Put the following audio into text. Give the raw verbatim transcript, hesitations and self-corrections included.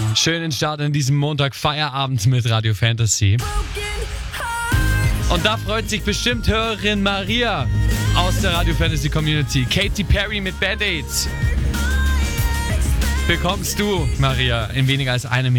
Schönen Start in diesem Montag, Feierabend mit Radio Fantasy. Und da freut sich bestimmt Hörerin Maria aus der Radio Fantasy Community. Katy Perry mit Band-Aids bekommst du, Maria, in weniger als einer Minute.